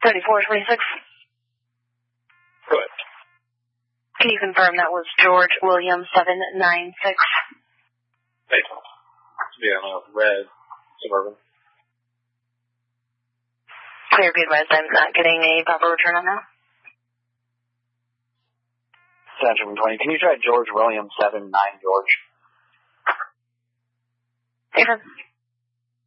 3426. Good. Can you confirm that was George William 796? Hey. Yeah, red, Suburban. Clear, good, West. I'm not getting a proper return on that. Central 20. Can you try George William 79 George? Affirm.